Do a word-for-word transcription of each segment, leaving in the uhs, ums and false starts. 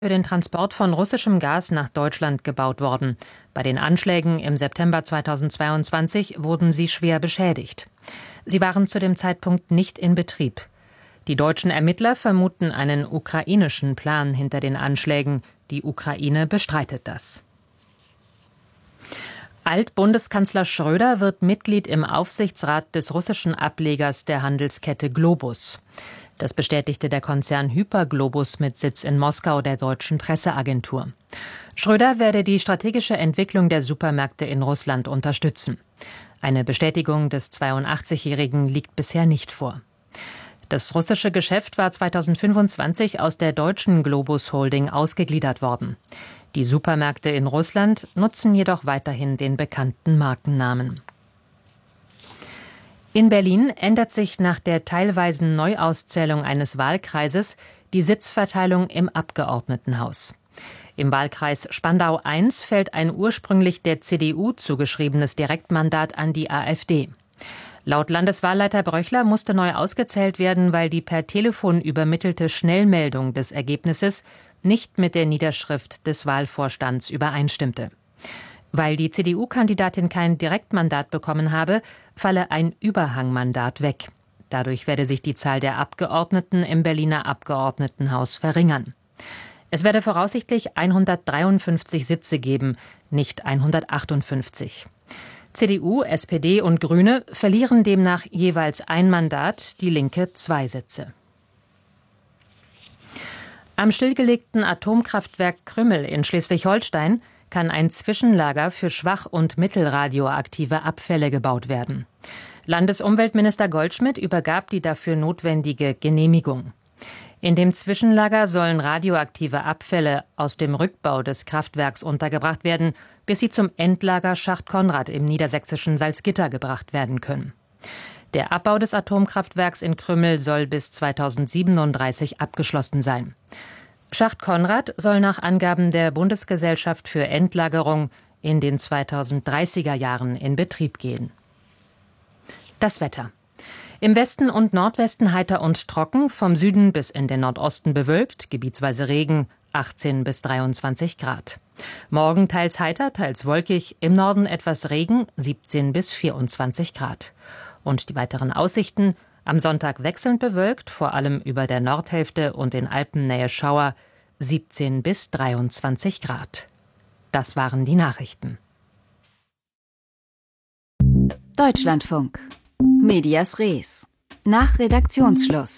für den Transport von russischem Gas nach Deutschland gebaut worden. Bei den Anschlägen im September zweitausendzweiundzwanzig wurden sie schwer beschädigt. Sie waren zu dem Zeitpunkt nicht in Betrieb. Die deutschen Ermittler vermuten einen ukrainischen Plan hinter den Anschlägen. Die Ukraine bestreitet das. Alt-Bundeskanzler Schröder wird Mitglied im Aufsichtsrat des russischen Ablegers der Handelskette Globus. Das bestätigte der Konzern Hyperglobus mit Sitz in Moskau der deutschen Presseagentur. Schröder werde die strategische Entwicklung der Supermärkte in Russland unterstützen. Eine Bestätigung des zweiundachtzigjährigen liegt bisher nicht vor. Das russische Geschäft war zweitausendfünfundzwanzig aus der deutschen Globus Holding ausgegliedert worden. Die Supermärkte in Russland nutzen jedoch weiterhin den bekannten Markennamen. In Berlin ändert sich nach der teilweisen Neuauszählung eines Wahlkreises die Sitzverteilung im Abgeordnetenhaus. Im Wahlkreis Spandau eins fällt ein ursprünglich der C D U zugeschriebenes Direktmandat an die AfD. Laut Landeswahlleiter Bröchler musste neu ausgezählt werden, weil die per Telefon übermittelte Schnellmeldung des Ergebnisses nicht mit der Niederschrift des Wahlvorstands übereinstimmte. Weil die C D U-Kandidatin kein Direktmandat bekommen habe, falle ein Überhangmandat weg. Dadurch werde sich die Zahl der Abgeordneten im Berliner Abgeordnetenhaus verringern. Es werde voraussichtlich hundertdreiundfünfzig Sitze geben, nicht hundertachtundfünfzig. C D U, S P D und Grüne verlieren demnach jeweils ein Mandat, die Linke zwei Sitze. Am stillgelegten Atomkraftwerk Krümmel in Schleswig-Holstein kann ein Zwischenlager für schwach- und mittelradioaktive Abfälle gebaut werden. Landesumweltminister Goldschmidt übergab die dafür notwendige Genehmigung. In dem Zwischenlager sollen radioaktive Abfälle aus dem Rückbau des Kraftwerks untergebracht werden, bis sie zum Endlager Schacht Konrad im niedersächsischen Salzgitter gebracht werden können. Der Abbau des Atomkraftwerks in Krümmel soll bis zweitausendsiebenunddreißig abgeschlossen sein. Schacht Konrad soll nach Angaben der Bundesgesellschaft für Endlagerung in den zweitausenddreißiger Jahren in Betrieb gehen. Das Wetter. Im Westen und Nordwesten heiter und trocken, vom Süden bis in den Nordosten bewölkt, gebietsweise Regen, achtzehn bis dreiundzwanzig Grad. Morgen teils heiter, teils wolkig, im Norden etwas Regen, siebzehn bis vierundzwanzig Grad. Und die weiteren Aussichten: am Sonntag wechselnd bewölkt, vor allem über der Nordhälfte und in Alpennähe Schauer, siebzehn bis dreiundzwanzig Grad. Das waren die Nachrichten. Deutschlandfunk. Medias Res. Nach Redaktionsschluss.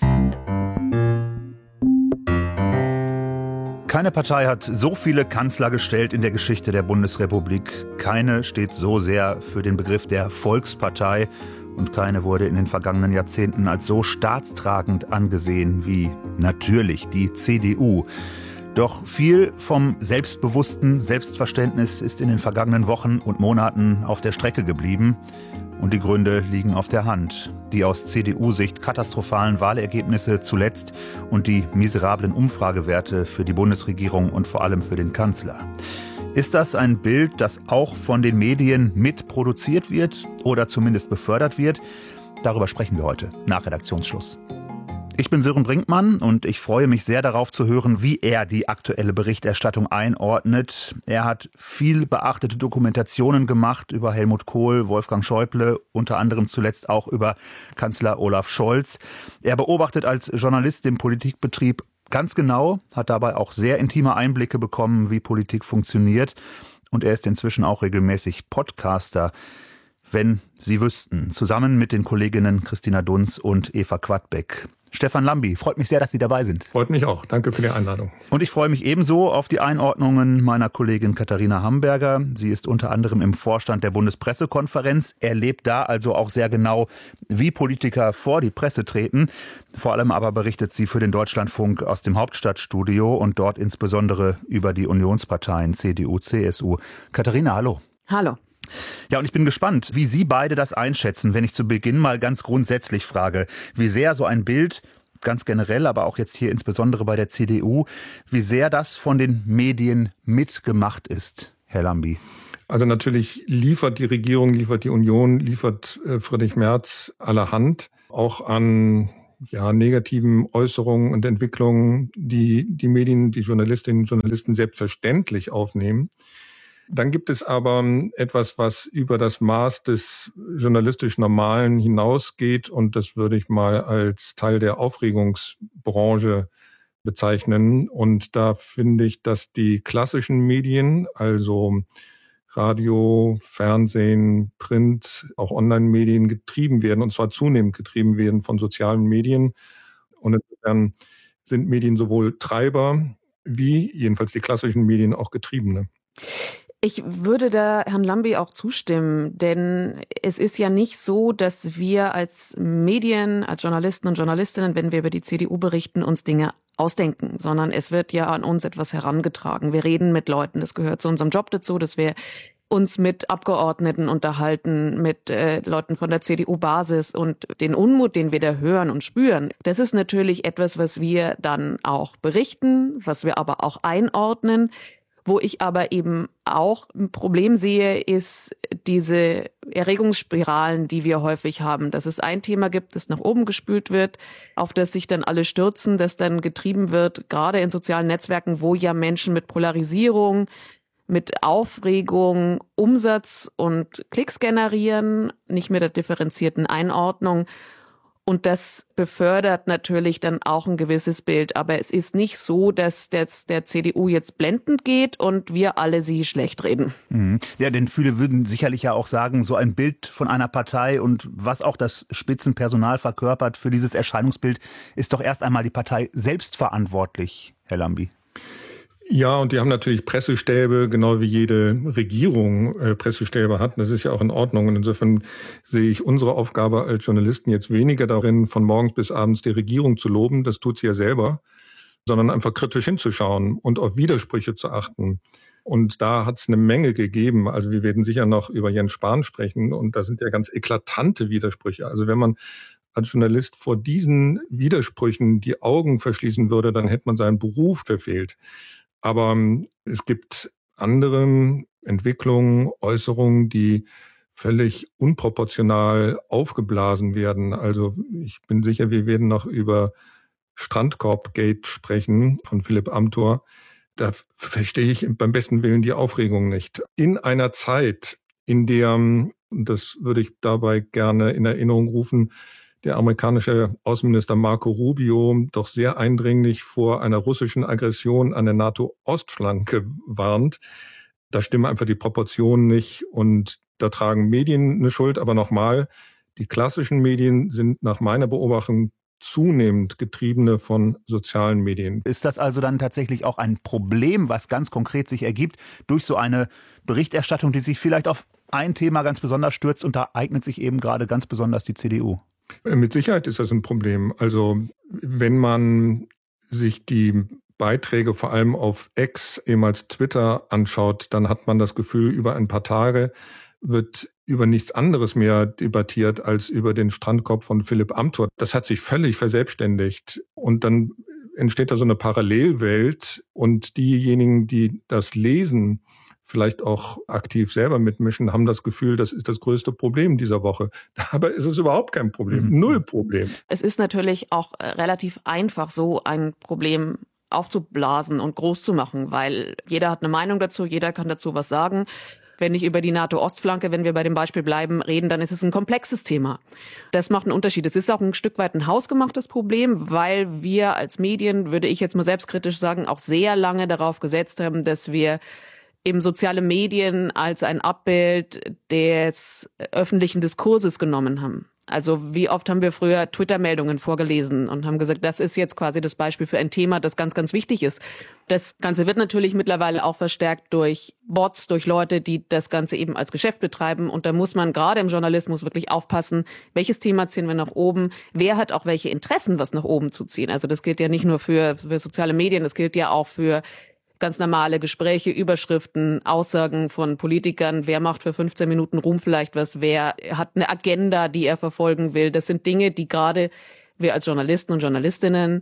Keine Partei hat so viele Kanzler gestellt in der Geschichte der Bundesrepublik. Keine steht so sehr für den Begriff der Volkspartei. Und keine wurde in den vergangenen Jahrzehnten als so staatstragend angesehen wie natürlich die C D U. Doch viel vom selbstbewussten Selbstverständnis ist in den vergangenen Wochen und Monaten auf der Strecke geblieben. Und die Gründe liegen auf der Hand. Die aus C D U-Sicht katastrophalen Wahlergebnisse zuletzt und die miserablen Umfragewerte für die Bundesregierung und vor allem für den Kanzler. Ist das ein Bild, das auch von den Medien mitproduziert wird oder zumindest befördert wird? Darüber sprechen wir heute nach Redaktionsschluss. Ich bin Sören Brinkmann und ich freue mich sehr darauf zu hören, wie er die aktuelle Berichterstattung einordnet. Er hat viel beachtete Dokumentationen gemacht über Helmut Kohl, Wolfgang Schäuble, unter anderem zuletzt auch über Kanzler Olaf Scholz. Er beobachtet als Journalist den Politikbetrieb ganz genau, hat dabei auch sehr intime Einblicke bekommen, wie Politik funktioniert. Und er ist inzwischen auch regelmäßig Podcaster. Wenn Sie wüssten, zusammen mit den Kolleginnen Christina Dunz und Eva Quadbeck. Stefan Lambi, freut mich sehr, dass Sie dabei sind. Freut mich auch. Danke für die Einladung. Und ich freue mich ebenso auf die Einordnungen meiner Kollegin Katharina Hamberger. Sie ist unter anderem im Vorstand der Bundespressekonferenz, erlebt da also auch sehr genau, wie Politiker vor die Presse treten. Vor allem aber berichtet sie für den Deutschlandfunk aus dem Hauptstadtstudio und dort insbesondere über die Unionsparteien C D U, C S U. Katharina, hallo. Hallo. Ja, und ich bin gespannt, wie Sie beide das einschätzen, wenn ich zu Beginn mal ganz grundsätzlich frage, wie sehr so ein Bild, ganz generell, aber auch jetzt hier insbesondere bei der C D U, wie sehr das von den Medien mitgemacht ist, Herr Lambi. Also natürlich liefert die Regierung, liefert die Union, liefert äh, Friedrich Merz allerhand, auch an ja, negativen Äußerungen und Entwicklungen, die die Medien, die Journalistinnen und Journalisten selbstverständlich aufnehmen. Dann gibt es aber etwas, was über das Maß des journalistisch Normalen hinausgeht, und das würde ich mal als Teil der Aufregungsbranche bezeichnen. Und da finde ich, dass die klassischen Medien, also Radio, Fernsehen, Print, auch Online-Medien getrieben werden, und zwar zunehmend getrieben werden von sozialen Medien. Und insofern sind Medien sowohl Treiber wie jedenfalls die klassischen Medien auch Getriebene. Ich würde da Herrn Lambi auch zustimmen, denn es ist ja nicht so, dass wir als Medien, als Journalisten und Journalistinnen, wenn wir über die C D U berichten, uns Dinge ausdenken, sondern es wird ja an uns etwas herangetragen. Wir reden mit Leuten, das gehört zu unserem Job dazu, dass wir uns mit Abgeordneten unterhalten, mit äh, Leuten von der C D U-Basis, und den Unmut, den wir da hören und spüren, das ist natürlich etwas, was wir dann auch berichten, was wir aber auch einordnen. Wo ich aber eben auch ein Problem sehe, ist diese Erregungsspiralen, die wir häufig haben, dass es ein Thema gibt, das nach oben gespült wird, auf das sich dann alle stürzen, das dann getrieben wird, gerade in sozialen Netzwerken, wo ja Menschen mit Polarisierung, mit Aufregung, Umsatz und Klicks generieren, nicht mit der differenzierten Einordnung. Und das befördert natürlich dann auch ein gewisses Bild. Aber es ist nicht so, dass das der C D U jetzt blendend geht und wir alle sie schlecht reden. Mhm. Ja, denn viele würden sicherlich ja auch sagen, so ein Bild von einer Partei und was auch das Spitzenpersonal verkörpert, für dieses Erscheinungsbild ist doch erst einmal die Partei selbst verantwortlich, Herr Lambi. Ja, und die haben natürlich Pressestäbe, genau wie jede Regierung äh, Pressestäbe hat. Das ist ja auch in Ordnung. Und insofern sehe ich unsere Aufgabe als Journalisten jetzt weniger darin, von morgens bis abends die Regierung zu loben, das tut sie ja selber, sondern einfach kritisch hinzuschauen und auf Widersprüche zu achten. Und da hat es eine Menge gegeben. Also wir werden sicher noch über Jens Spahn sprechen, und da sind ja ganz eklatante Widersprüche. Also wenn man als Journalist vor diesen Widersprüchen die Augen verschließen würde, dann hätte man seinen Beruf verfehlt. Aber es gibt andere Entwicklungen, Äußerungen, die völlig unproportional aufgeblasen werden. Also ich bin sicher, wir werden noch über Strandkorb-Gate sprechen von Philipp Amthor. Da verstehe ich beim besten Willen die Aufregung nicht. In einer Zeit, in der, das würde ich dabei gerne in Erinnerung rufen, der amerikanische Außenminister Marco Rubio doch sehr eindringlich vor einer russischen Aggression an der NATO-Ostflanke warnt. Da stimmen einfach die Proportionen nicht, und da tragen Medien eine Schuld. Aber nochmal, die klassischen Medien sind nach meiner Beobachtung zunehmend Getriebene von sozialen Medien. Ist das also dann tatsächlich auch ein Problem, was ganz konkret sich ergibt durch so eine Berichterstattung, die sich vielleicht auf ein Thema ganz besonders stürzt, und da eignet sich eben gerade ganz besonders die C D U? Mit Sicherheit ist das ein Problem. Also wenn man sich die Beiträge vor allem auf X, ehemals Twitter, anschaut, dann hat man das Gefühl, über ein paar Tage wird über nichts anderes mehr debattiert als über den Strandkorb von Philipp Amthor. Das hat sich völlig verselbstständigt. Und dann entsteht da so eine Parallelwelt, und diejenigen, die das lesen, vielleicht auch aktiv selber mitmischen, haben das Gefühl, das ist das größte Problem dieser Woche. Dabei ist es überhaupt kein Problem, mhm. null Problem. Es ist natürlich auch relativ einfach, so ein Problem aufzublasen und groß zu machen, weil jeder hat eine Meinung dazu, jeder kann dazu was sagen. Wenn ich über die NATO-Ostflanke, wenn wir bei dem Beispiel bleiben, reden, dann ist es ein komplexes Thema. Das macht einen Unterschied. Es ist auch ein Stück weit ein hausgemachtes Problem, weil wir als Medien, würde ich jetzt mal selbstkritisch sagen, auch sehr lange darauf gesetzt haben, dass wir eben soziale Medien als ein Abbild des öffentlichen Diskurses genommen haben. Also wie oft haben wir früher Twitter-Meldungen vorgelesen und haben gesagt, das ist jetzt quasi das Beispiel für ein Thema, das ganz, ganz wichtig ist. Das Ganze wird natürlich mittlerweile auch verstärkt durch Bots, durch Leute, die das Ganze eben als Geschäft betreiben. Und da muss man gerade im Journalismus wirklich aufpassen, welches Thema ziehen wir nach oben, wer hat auch welche Interessen, was nach oben zu ziehen. Also das gilt ja nicht nur für, für soziale Medien, das gilt ja auch für ganz normale Gespräche, Überschriften, Aussagen von Politikern. Wer macht für fünfzehn Minuten Ruhm vielleicht was? Wer hat eine Agenda, die er verfolgen will? Das sind Dinge, die gerade wir als Journalisten und Journalistinnen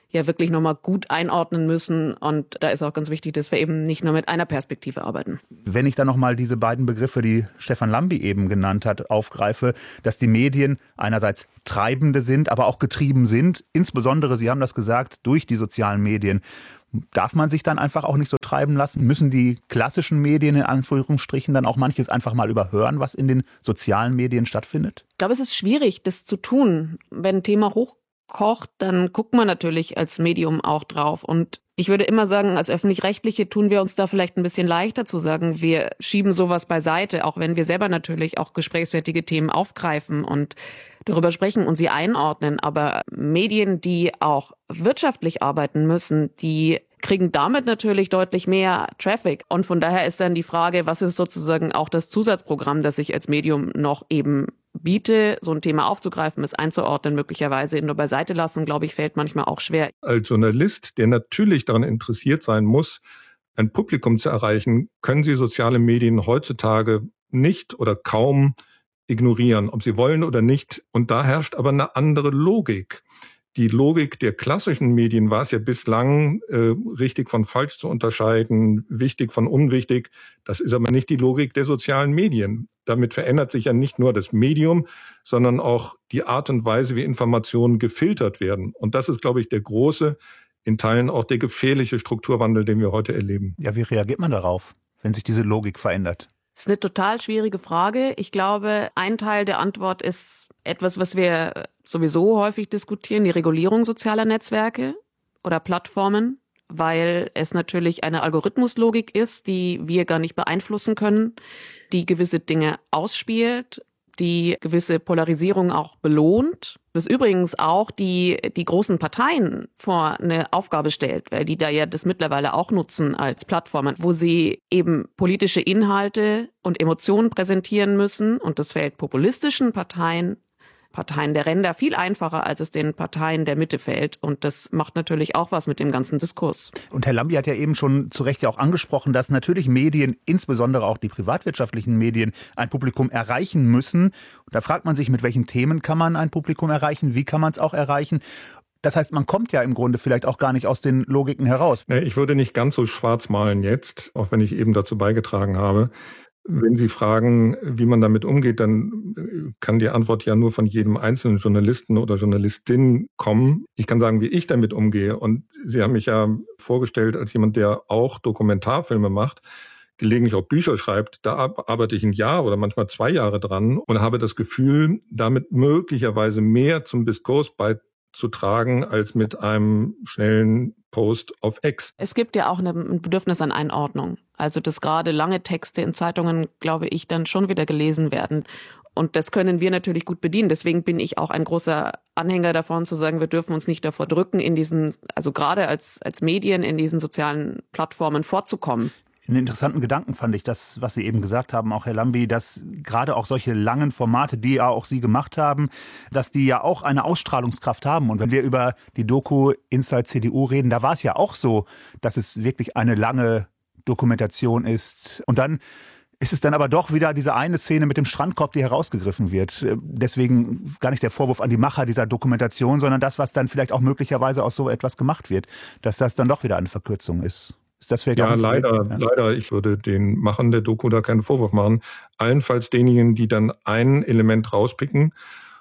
ja wirklich nochmal gut einordnen müssen. Und da ist auch ganz wichtig, dass wir eben nicht nur mit einer Perspektive arbeiten. Wenn ich dann nochmal diese beiden Begriffe, die Stefan Lambi eben genannt hat, aufgreife, dass die Medien einerseits Treibende sind, aber auch getrieben sind, insbesondere, Sie haben das gesagt, durch die sozialen Medien. Darf man sich dann einfach auch nicht so treiben lassen? Müssen die klassischen Medien in Anführungsstrichen dann auch manches einfach mal überhören, was in den sozialen Medien stattfindet? Ich glaube, es ist schwierig, das zu tun. Wenn ein Thema hochkocht, dann guckt man natürlich als Medium auch drauf. Und ich würde immer sagen, als Öffentlich-Rechtliche tun wir uns da vielleicht ein bisschen leichter zu sagen, wir schieben sowas beiseite, auch wenn wir selber natürlich auch gesprächswertige Themen aufgreifen und darüber sprechen und sie einordnen. Aber Medien, die auch wirtschaftlich arbeiten müssen, die kriegen damit natürlich deutlich mehr Traffic. Und von daher ist dann die Frage, was ist sozusagen auch das Zusatzprogramm, das ich als Medium noch eben biete, so ein Thema aufzugreifen, es einzuordnen, möglicherweise nur beiseite lassen, glaube ich, fällt manchmal auch schwer. Als Journalist, der natürlich daran interessiert sein muss, ein Publikum zu erreichen, können Sie soziale Medien heutzutage nicht oder kaum ignorieren, ob Sie wollen oder nicht. Und da herrscht aber eine andere Logik. Die Logik der klassischen Medien war es ja bislang, äh, richtig von falsch zu unterscheiden, wichtig von unwichtig. Das ist aber nicht die Logik der sozialen Medien. Damit verändert sich ja nicht nur das Medium, sondern auch die Art und Weise, wie Informationen gefiltert werden. Und das ist, glaube ich, der große, in Teilen auch der gefährliche Strukturwandel, den wir heute erleben. Ja, wie reagiert man darauf, wenn sich diese Logik verändert? Das ist eine total schwierige Frage. Ich glaube, ein Teil der Antwort ist etwas, was wir sowieso häufig diskutieren, die Regulierung sozialer Netzwerke oder Plattformen, weil es natürlich eine Algorithmuslogik ist, die wir gar nicht beeinflussen können, die gewisse Dinge ausspielt, die gewisse Polarisierung auch belohnt. Das übrigens auch die, die großen Parteien vor eine Aufgabe stellt, weil die da ja das mittlerweile auch nutzen als Plattformen, wo sie eben politische Inhalte und Emotionen präsentieren müssen. Und das fällt populistischen Parteien, Parteien der Ränder viel einfacher, als es den Parteien der Mitte fällt. Und das macht natürlich auch was mit dem ganzen Diskurs. Und Herr Lambi hat ja eben schon zu Recht ja auch angesprochen, dass natürlich Medien, insbesondere auch die privatwirtschaftlichen Medien, ein Publikum erreichen müssen. Und da fragt man sich, mit welchen Themen kann man ein Publikum erreichen? Wie kann man es auch erreichen? Das heißt, man kommt ja im Grunde vielleicht auch gar nicht aus den Logiken heraus. Ich würde nicht ganz so schwarz malen jetzt, auch wenn ich eben dazu beigetragen habe. Wenn Sie fragen, wie man damit umgeht, dann kann die Antwort ja nur von jedem einzelnen Journalisten oder Journalistin kommen. Ich kann sagen, wie ich damit umgehe. Und Sie haben mich ja vorgestellt als jemand, der auch Dokumentarfilme macht, gelegentlich auch Bücher schreibt. Da arbeite ich ein Jahr oder manchmal zwei Jahre dran und habe das Gefühl, damit möglicherweise mehr zum Diskurs beizutragen als mit einem schnellen Post auf X. Es gibt ja auch ein Bedürfnis an Einordnung. Also, dass gerade lange Texte in Zeitungen, glaube ich, dann schon wieder gelesen werden. Und das können wir natürlich gut bedienen. Deswegen bin ich auch ein großer Anhänger davon, zu sagen, wir dürfen uns nicht davor drücken, in diesen, also gerade als, als Medien in diesen sozialen Plattformen vorzukommen. Einen interessanten Gedanken fand ich, das, was Sie eben gesagt haben, auch Herr Lambi, dass gerade auch solche langen Formate, die ja auch Sie gemacht haben, dass die ja auch eine Ausstrahlungskraft haben. Und wenn wir über die Doku Inside C D U reden, da war es ja auch so, dass es wirklich eine lange Dokumentation ist. Und dann ist es dann aber doch wieder diese eine Szene mit dem Strandkorb, die herausgegriffen wird. Deswegen gar nicht der Vorwurf an die Macher dieser Dokumentation, sondern das, was dann vielleicht auch möglicherweise aus so etwas gemacht wird, dass das dann doch wieder eine Verkürzung ist. Ist das vielleicht ja, auch ein leider, ja, leider. Ich würde den Machern der Doku da keinen Vorwurf machen. Allenfalls denjenigen, die dann ein Element rauspicken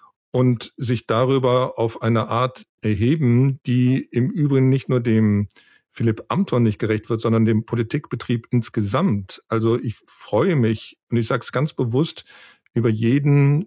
und sich darüber auf eine Art erheben, die im Übrigen nicht nur dem Philipp Amthor nicht gerecht wird, sondern dem Politikbetrieb insgesamt. Also ich freue mich, und ich sage es ganz bewusst, über jeden,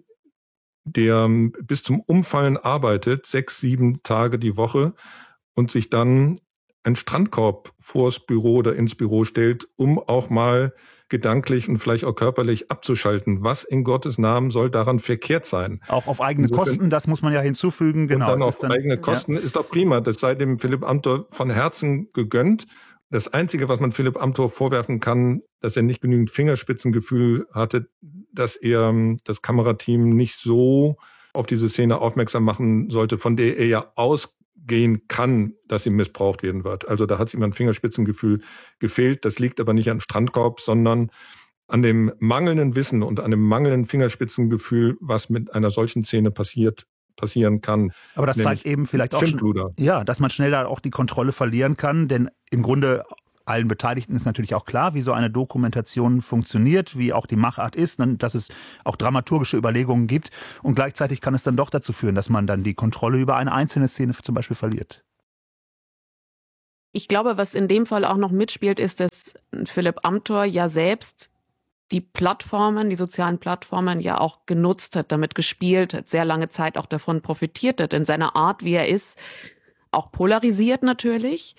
der bis zum Umfallen arbeitet, sechs, sieben Tage die Woche und sich dann einen Strandkorb vors Büro oder ins Büro stellt, um auch mal gedanklich und vielleicht auch körperlich abzuschalten. Was in Gottes Namen soll daran verkehrt sein? Auch auf eigene Insofern, Kosten, das muss man ja hinzufügen. Genau. Und dann auf dann, eigene Kosten ja. ist doch prima. Das sei dem Philipp Amthor von Herzen gegönnt. Das Einzige, was man Philipp Amthor vorwerfen kann, dass er nicht genügend Fingerspitzengefühl hatte, dass er das Kamerateam nicht so auf diese Szene aufmerksam machen sollte, von der er ja aus gehen kann, dass sie missbraucht werden wird. Also da hat es ihm an Fingerspitzengefühl gefehlt. Das liegt aber nicht am Strandkorb, sondern an dem mangelnden Wissen und an dem mangelnden Fingerspitzengefühl, was mit einer solchen Szene passiert, passieren kann. Aber das zeigt eben vielleicht auch schon, ja, dass man schnell da auch die Kontrolle verlieren kann, denn im Grunde allen Beteiligten ist natürlich auch klar, wie so eine Dokumentation funktioniert, wie auch die Machart ist, dass es auch dramaturgische Überlegungen gibt und gleichzeitig kann es dann doch dazu führen, dass man dann die Kontrolle über eine einzelne Szene zum Beispiel verliert. Ich glaube, was in dem Fall auch noch mitspielt, ist, dass Philipp Amthor ja selbst die Plattformen, die sozialen Plattformen ja auch genutzt hat, damit gespielt hat, sehr lange Zeit auch davon profitiert hat, in seiner Art, wie er ist, auch polarisiert natürlich.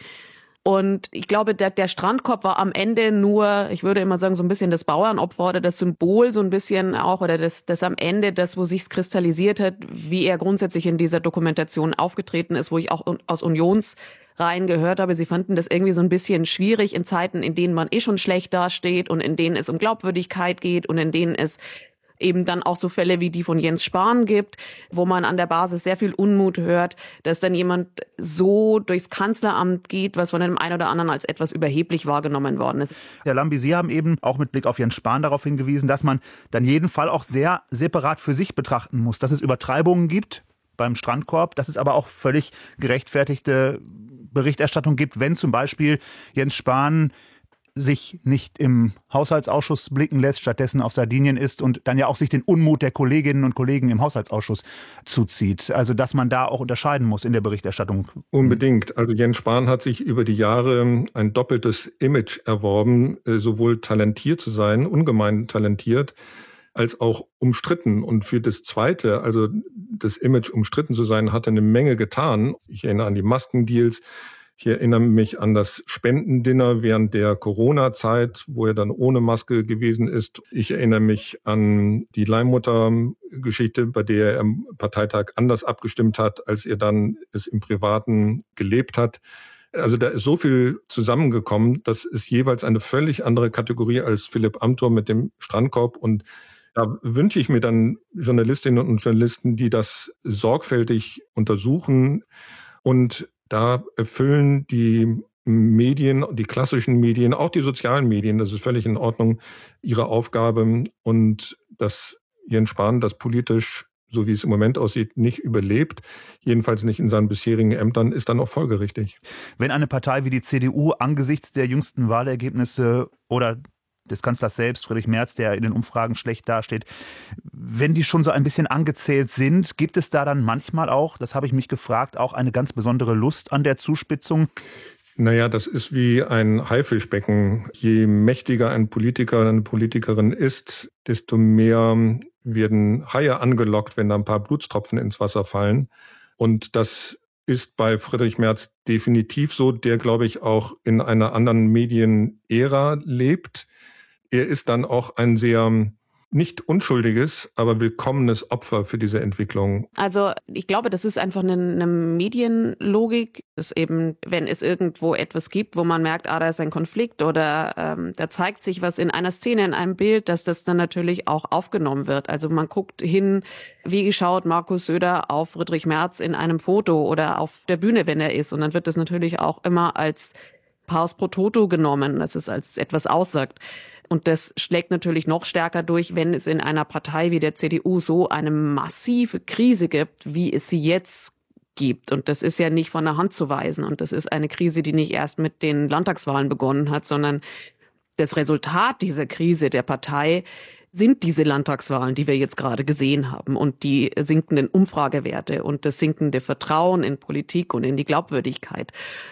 Und ich glaube, der, der Strandkorb war am Ende nur, ich würde immer sagen, so ein bisschen das Bauernopfer oder das Symbol so ein bisschen auch, oder das, das am Ende, das, wo sich's kristallisiert hat, wie er grundsätzlich in dieser Dokumentation aufgetreten ist, wo ich auch aus Unionsreihen gehört habe, sie fanden das irgendwie so ein bisschen schwierig in Zeiten, in denen man eh schon schlecht dasteht und in denen es um Glaubwürdigkeit geht und in denen es eben dann auch so Fälle wie die von Jens Spahn gibt, wo man an der Basis sehr viel Unmut hört, dass dann jemand so durchs Kanzleramt geht, was von dem einen oder anderen als etwas überheblich wahrgenommen worden ist. Herr Lambi, Sie haben eben auch mit Blick auf Jens Spahn darauf hingewiesen, dass man dann jeden Fall auch sehr separat für sich betrachten muss, dass es Übertreibungen gibt beim Strandkorb, dass es aber auch völlig gerechtfertigte Berichterstattung gibt, wenn zum Beispiel Jens Spahn sich nicht im Haushaltsausschuss blicken lässt, stattdessen auf Sardinien ist und dann ja auch sich den Unmut der Kolleginnen und Kollegen im Haushaltsausschuss zuzieht. Also dass man da auch unterscheiden muss in der Berichterstattung. Unbedingt. Also Jens Spahn hat sich über die Jahre ein doppeltes Image erworben, sowohl talentiert zu sein, ungemein talentiert, als auch umstritten. Und für das Zweite, also das Image umstritten zu sein, hat er eine Menge getan. Ich erinnere an die Maskendeals. Ich erinnere mich an das Spendendinner während der Corona-Zeit, wo er dann ohne Maske gewesen ist. Ich erinnere mich an die Leihmutter-Geschichte, bei der er am Parteitag anders abgestimmt hat, als er dann es im Privaten gelebt hat. Also da ist so viel zusammengekommen, das ist jeweils eine völlig andere Kategorie als Philipp Amthor mit dem Strandkorb. Und da wünsche ich mir dann Journalistinnen und Journalisten, die das sorgfältig untersuchen. Und da erfüllen die Medien, die klassischen Medien, auch die sozialen Medien, das ist völlig in Ordnung, ihre Aufgabe. Und dass Jens Spahn das politisch, so wie es im Moment aussieht, nicht überlebt, jedenfalls nicht in seinen bisherigen Ämtern, ist dann auch folgerichtig. Wenn eine Partei wie die C D U angesichts der jüngsten Wahlergebnisse oder des Kanzlers selbst, Friedrich Merz, der in den Umfragen schlecht dasteht, wenn die schon so ein bisschen angezählt sind, gibt es da dann manchmal auch, das habe ich mich gefragt, auch eine ganz besondere Lust an der Zuspitzung? Naja, das ist wie ein Haifischbecken. Je mächtiger ein Politiker oder eine Politikerin ist, desto mehr werden Haie angelockt, wenn da ein paar Blutstropfen ins Wasser fallen. Und das ist bei Friedrich Merz definitiv so, der, glaube ich, auch in einer anderen Medienära lebt. Er ist dann auch ein sehr nicht unschuldiges, aber willkommenes Opfer für diese Entwicklung. Also ich glaube, das ist einfach eine, eine Medienlogik, dass eben, wenn es irgendwo etwas gibt, wo man merkt, ah, da ist ein Konflikt oder ähm, da zeigt sich was in einer Szene, in einem Bild, dass das dann natürlich auch aufgenommen wird. Also man guckt hin, wie schaut Markus Söder auf Friedrich Merz in einem Foto oder auf der Bühne, wenn er ist. Und dann wird das natürlich auch immer als Pars pro Toto genommen, dass es als etwas aussagt. Und das schlägt natürlich noch stärker durch, wenn es in einer Partei wie der C D U so eine massive Krise gibt, wie es sie jetzt gibt. Und das ist ja nicht von der Hand zu weisen. Und das ist eine Krise, die nicht erst mit den Landtagswahlen begonnen hat, sondern das Resultat dieser Krise der Partei sind diese Landtagswahlen, die wir jetzt gerade gesehen haben und die sinkenden Umfragewerte und das sinkende Vertrauen in Politik und in die Glaubwürdigkeit.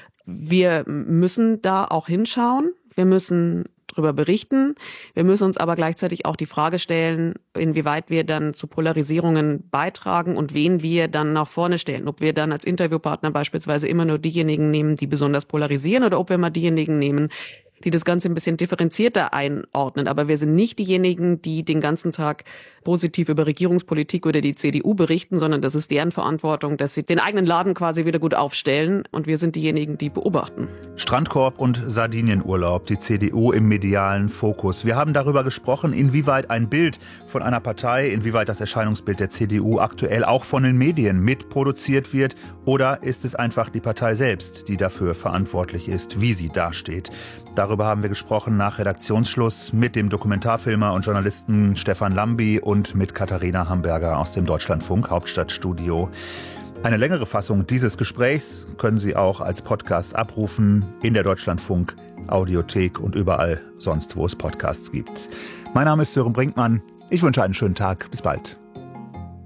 Wir müssen da auch hinschauen. Wir müssen darüber berichten. Wir müssen uns aber gleichzeitig auch die Frage stellen, inwieweit wir dann zu Polarisierungen beitragen und wen wir dann nach vorne stellen. Ob wir dann als Interviewpartner beispielsweise immer nur diejenigen nehmen, die besonders polarisieren oder ob wir mal diejenigen nehmen, die das Ganze ein bisschen differenzierter einordnen. Aber wir sind nicht diejenigen, die den ganzen Tag positiv über Regierungspolitik oder die C D U berichten, sondern das ist deren Verantwortung, dass sie den eigenen Laden quasi wieder gut aufstellen. Und wir sind diejenigen, die beobachten. Strandkorb und Sardinienurlaub, die C D U im medialen Fokus. Wir haben darüber gesprochen, inwieweit ein Bild von einer Partei, inwieweit das Erscheinungsbild der C D U aktuell auch von den Medien mitproduziert wird. Oder ist es einfach die Partei selbst, die dafür verantwortlich ist, wie sie dasteht? Darüber Darüber haben wir gesprochen nach Redaktionsschluss mit dem Dokumentarfilmer und Journalisten Stefan Lambi und mit Katharina Hamburger aus dem Deutschlandfunk Hauptstadtstudio. Eine längere Fassung dieses Gesprächs können Sie auch als Podcast abrufen in der Deutschlandfunk Audiothek und überall sonst, wo es Podcasts gibt. Mein Name ist Sören Brinkmann. Ich wünsche einen schönen Tag. Bis bald.